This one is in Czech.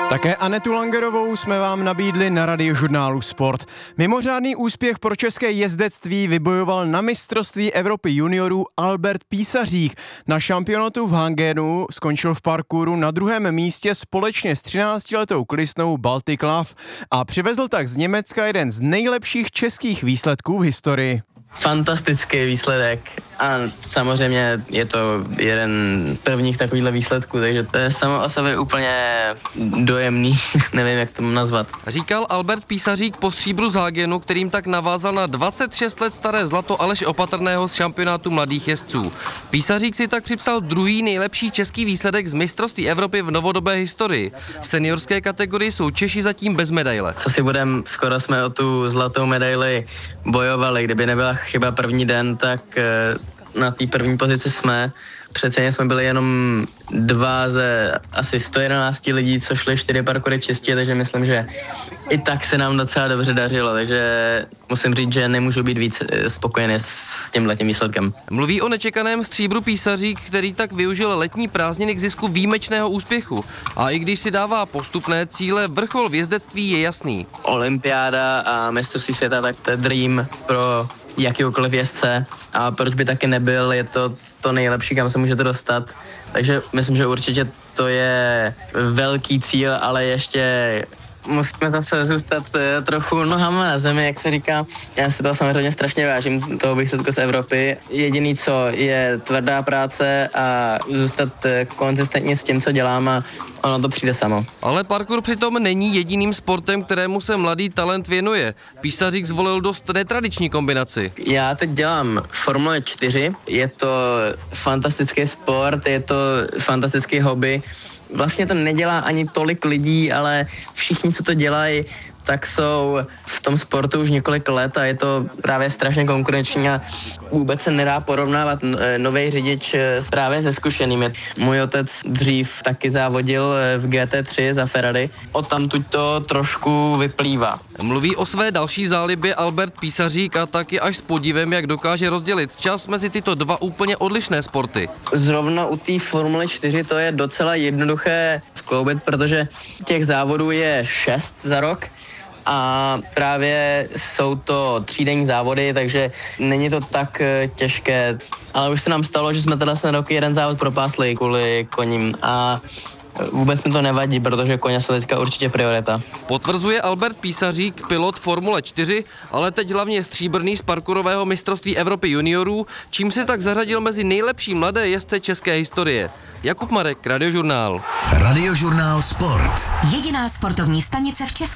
Také Anetu Langerovou jsme vám nabídli na Radiožurnálu Sport. Mimořádný úspěch pro české jezdectví vybojoval na mistrovství Evropy juniorů Albert Písařík. Na šampionátu v Hangenu skončil v parkouru na druhém místě společně s 13letou klistnou Baltic Love a přivezl tak z Německa jeden z nejlepších českých výsledků v historii. Fantastický výsledek a samozřejmě je to jeden z prvních takovýchhle výsledků, takže to je samo o sobě úplně dojemný, nevím, jak to nazvat. Říkal Albert Písařík po stříbru z Hagenu, kterým tak navázal na 26 let staré zlato Aleše Opatrného z šampionátu mladých jezdců. Písařík si tak připsal druhý nejlepší český výsledek z mistrovství Evropy v novodobé historii. V seniorské kategorii jsou Češi zatím bez medaile. Co si budem, skoro jsme o tu zlatou medaili bojovali, kdyby nebyla chyba první den, tak na té první pozici jsme. Přece jsme byli jenom 2 ze asi 111 lidí, co šli 4 parkoury čistě, takže myslím, že i tak se nám docela dobře dařilo, takže musím říct, že nemůžu být víc spokojený s tímhletím výsledkem. Mluví o nečekaném stříbru Písařík, který tak využil letní prázdniny k zisku výjimečného úspěchu. A i když si dává postupné cíle, vrchol v jezdectví je jasný. Olympiáda a mistrovství světa, tak to je dream pro jakýkoliv jezdce a proč by taky nebyl, je to nejlepší, kam se můžete dostat. Takže myslím, že určitě to je velký cíl, ale ještě musíme zase zůstat trochu nohama na zemi, jak se říká. Já si to samozřejmě strašně vážím, toho výsledku z Evropy. Jediný, co je tvrdá práce a zůstat konzistentně s tím, co dělám a ono to přijde samo. Ale parkour přitom není jediným sportem, kterému se mladý talent věnuje. Písařík zvolil dost netradiční kombinaci. Já teď dělám Formule 4, je to fantastický sport, je to fantastický hobby. Vlastně to nedělá ani tolik lidí, ale všichni, co to dělají, tak jsou v tom sportu už několik let a je to právě strašně konkurenční a vůbec se nedá porovnávat nový řidič právě se zkušenými. Můj otec dřív taky závodil v GT3 za Ferrari, odtamtud to trošku vyplývá. Mluví o své další zálibě Albert Písařík a taky až s podívem, jak dokáže rozdělit čas mezi tyto dva úplně odlišné sporty. Zrovna u té Formule 4 to je docela jednoduché skloubit, protože těch závodů je 6 za rok. A právě jsou to 3denní závody, takže není to tak těžké. Ale už se nám stalo, že jsme teda ten rok jeden závod propásli kvůli koním a vůbec mi to nevadí, protože koně jsou teďka určitě priorita. Potvrzuje Albert Písařík, pilot Formule 4, ale teď hlavně stříbrný z parkourového mistrovství Evropy juniorů, čím se tak zařadil mezi nejlepší mladé jezdce české historie. Jakub Marek, Radiožurnál. Radiožurnál Sport. Jediná sportovní stanice v Česku.